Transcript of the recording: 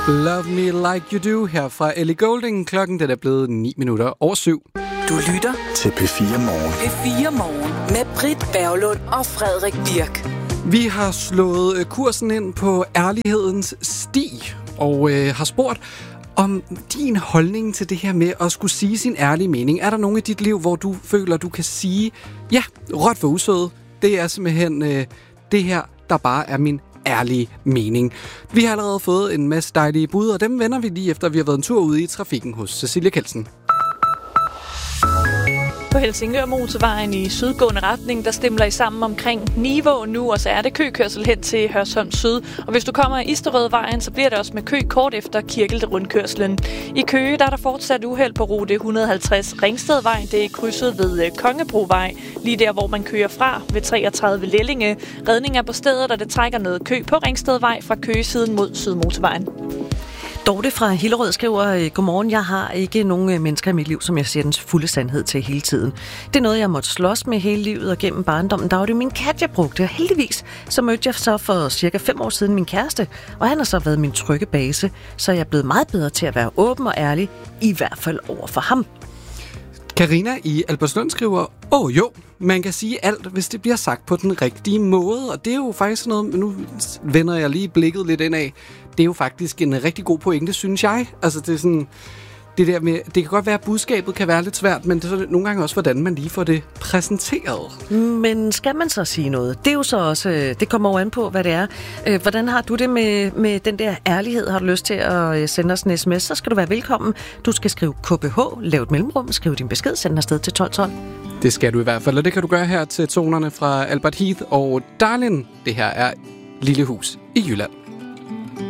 Love Me Like You Do her fra Ellie Goulding. Klokken den er blevet 7:09. Du lytter til P4 Morgen. P4 Morgen med Britt Berglund og Frederik Birk. Vi har slået kursen ind på ærlighedens sti og har spurgt om din holdning til det her med at skulle sige sin ærlige mening. Er der nogen i dit liv, hvor du føler, du kan sige, ja, råt for usøde, det er simpelthen det her, der bare er min ærlige mening. Vi har allerede fået en masse dejlige bud, og dem vender vi lige efter, vi har været en tur ude i trafikken hos Cecilie Kelsen. På Helsingør Motorvejen i sydgående retning, der stemler I sammen omkring Nivå nu, og så er det køkørsel hen til Hørsholm Syd. Og hvis du kommer i Isterødvejen, så bliver det også med kø kort efter Kirkelte Rundkørslen. I Køge, der er der fortsat uheld på rute 150 Ringstedvej. Det er krydset ved Kongebrovej, lige der, hvor man kører fra ved 33 Lellinge. Redning er på stedet, og det trækker noget kø på Ringstedvej fra Køgesiden mod Sydmotorvejen. Dorte fra Hillerød skriver, godmorgen, jeg har ikke nogen mennesker i mit liv, som jeg siger den fulde sandhed til hele tiden. Det er noget, jeg måtte slås med hele livet og gennem barndommen. Der var det min kat, jeg brugte, og heldigvis så mødte jeg så for cirka 5 år siden min kæreste, og han har så været min trygge base, så jeg er blevet meget bedre til at være åben og ærlig, i hvert fald over for ham. Karina i Albertslund skriver, jo, man kan sige alt, hvis det bliver sagt på den rigtige måde. Og det er jo faktisk noget, nu vender jeg lige blikket lidt indad. Det er jo faktisk en rigtig god pointe, synes jeg. Altså det er sådan, det der med, det kan godt være, at budskabet kan være lidt svært, men det er nogle gange også, hvordan man lige får det præsenteret. Men skal man så sige noget? Det er jo så også, det kommer jo an på, hvad det er. Hvordan har du det med den der ærlighed? Har du lyst til at sende os en sms, så skal du være velkommen. Du skal skrive KBH, lav et mellemrum, skriv din besked, send den afsted til 1212. Det skal du i hvert fald, og det kan du gøre her til tonerne fra Albert Heath og Darlin. Det her er Lille Hus i Jylland.